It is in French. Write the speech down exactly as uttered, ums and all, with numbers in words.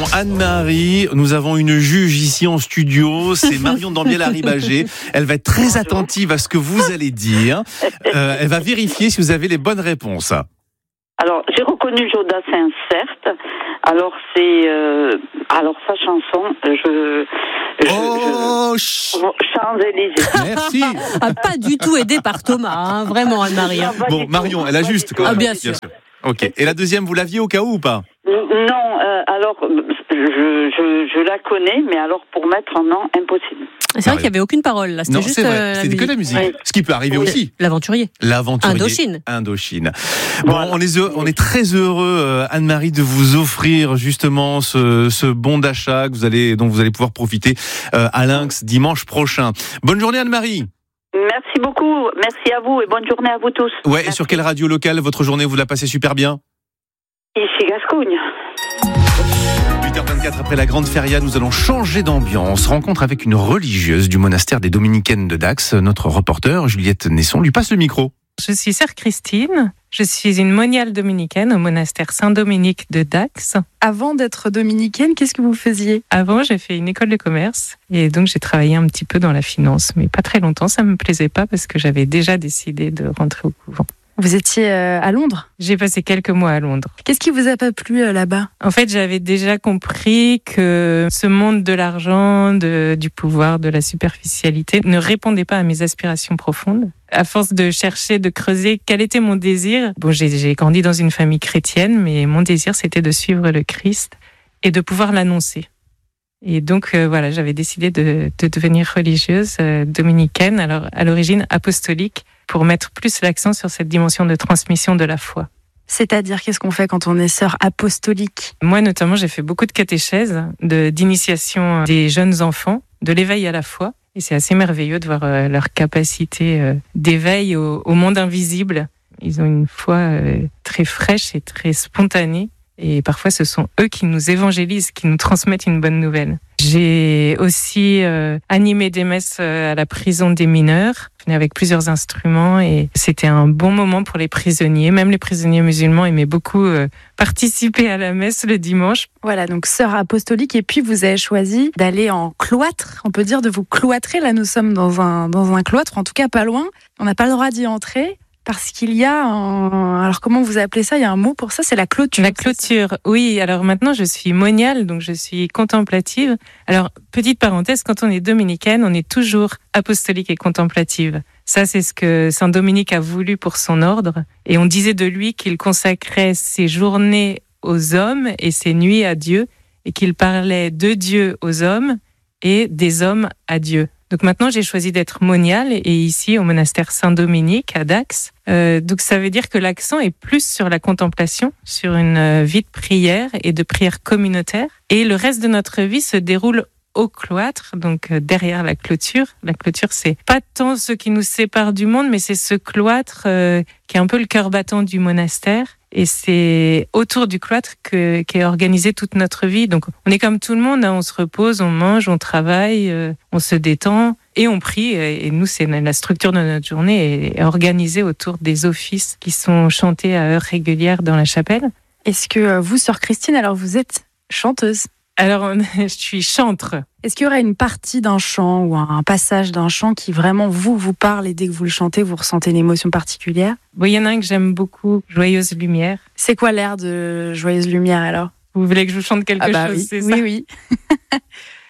Anne-Marie, nous avons une juge ici en studio, c'est Marion Dambiel-Arribagé. Elle va être très Bonjour. attentive à ce que vous allez dire. Euh, elle va vérifier si vous avez les bonnes réponses. Alors, j'ai reconnu Jodassin, certes. Alors, c'est... Euh, alors, sa chanson, je... je oh je, Champs-Élysées. Merci. Ah, pas du tout aidé par Thomas, hein, vraiment, Anne-Marie. Hein. Bon, Marion, elle a juste quand même. Ah, bien sûr. Bien sûr. Ok. Et la deuxième, vous l'aviez au cas où ou pas ? Non, euh, alors, je, je, je la connais, mais alors, pour mettre un nom, impossible. C'est vrai qu'il n'y avait aucune parole, là. C'était non, juste c'est vrai. euh, la C'était musique. que la musique. Oui. Ce qui peut arriver Oui. aussi. L'aventurier. L'aventurier. Indochine. Indochine. Bon, Voilà. on est, on est très heureux, Anne-Marie, de vous offrir justement ce, ce bon d'achat que vous allez, dont vous allez pouvoir profiter euh, à Lynx dimanche prochain. Bonne journée, Anne-Marie. Merci beaucoup. Merci à vous et bonne journée à vous tous. Ouais, Merci. et sur quelle radio locale votre journée, vous la passez super bien ? Ici Gascogne. huit heures vingt-quatre après la grande feria, nous allons changer d'ambiance. Rencontre avec une religieuse du monastère des Dominicaines de Dax. Notre reporter, Juliette Nesson, lui passe le micro. Je suis sœur Christine, je suis une moniale dominicaine au monastère Saint-Dominique de Dax. Avant d'être dominicaine, qu'est-ce que vous faisiez ? Avant, j'ai fait une école de commerce et donc j'ai travaillé un petit peu dans la finance, mais pas très longtemps, ça me plaisait pas parce que j'avais déjà décidé de rentrer au couvent. Vous étiez euh, à Londres ? J'ai passé quelques mois à Londres. Qu'est-ce qui vous a pas plu euh, là-bas ? En fait, j'avais déjà compris que ce monde de l'argent, de, du pouvoir, de la superficialité ne répondait pas à mes aspirations profondes. À force de chercher, de creuser quel était mon désir, bon, j'ai, j'ai grandi dans une famille chrétienne, mais mon désir, c'était de suivre le Christ et de pouvoir l'annoncer. Et donc, euh, voilà, j'avais décidé de, de devenir religieuse euh, dominicaine, alors à l'origine apostolique, pour mettre plus l'accent sur cette dimension de transmission de la foi. C'est-à-dire, qu'est-ce qu'on fait quand on est sœur apostolique ? Moi, notamment, j'ai fait beaucoup de catéchèses, de, d'initiation des jeunes enfants, de l'éveil à la foi. Et c'est assez merveilleux de voir euh, leur capacité euh, d'éveil au, au monde invisible. Ils ont une foi euh, très fraîche et très spontanée. Et parfois, ce sont eux qui nous évangélisent, qui nous transmettent une bonne nouvelle. J'ai aussi euh, animé des messes à la prison des mineurs, avec plusieurs instruments, et c'était un bon moment pour les prisonniers. Même les prisonniers musulmans aimaient beaucoup euh, participer à la messe le dimanche. Voilà, donc sœur apostolique, et puis vous avez choisi d'aller en cloître, on peut dire de vous cloîtrer. Là, nous sommes dans un, dans un cloître, en tout cas pas loin. On n'a pas le droit d'y entrer. Parce qu'il y a un... Alors, comment vous appelez ça ? Il y a un mot pour ça, c'est la clôture. La clôture, oui. Alors maintenant, je suis moniale, donc je suis contemplative. Alors, petite parenthèse, quand on est dominicaine, on est toujours apostolique et contemplative. Ça, c'est ce que Saint Dominique a voulu pour son ordre. Et on disait de lui qu'il consacrait ses journées aux hommes et ses nuits à Dieu, et qu'il parlait de Dieu aux hommes et des hommes à Dieu. Donc maintenant, j'ai choisi d'être moniale et ici au monastère Saint-Dominique à Dax. Euh, donc ça veut dire que l'accent est plus sur la contemplation, sur une vie de prière et de prière communautaire. Et le reste de notre vie se déroule au cloître, donc derrière la clôture. La clôture, c'est pas tant ce qui nous sépare du monde, mais c'est ce cloître euh, qui est un peu le cœur battant du monastère. Et c'est autour du cloître que, qu'est organisée toute notre vie. Donc, on est comme tout le monde, hein, on se repose, on mange, on travaille, euh, on se détend et on prie. Et nous, c'est la structure de notre journée est organisée autour des offices qui sont chantés à heure régulière dans la chapelle. Est-ce que vous, sœur Christine, alors vous êtes chanteuse ? Alors, je suis chantre. Est-ce qu'il y aurait une partie d'un chant ou un passage d'un chant qui vraiment vous, vous parle et dès que vous le chantez, vous ressentez une émotion particulière ? Bon, il y en a un que j'aime beaucoup, Joyeuse Lumière. C'est quoi l'air de Joyeuse Lumière alors ? Vous voulez que je vous chante quelque ah bah chose, oui. c'est oui, ça ? Oui, oui.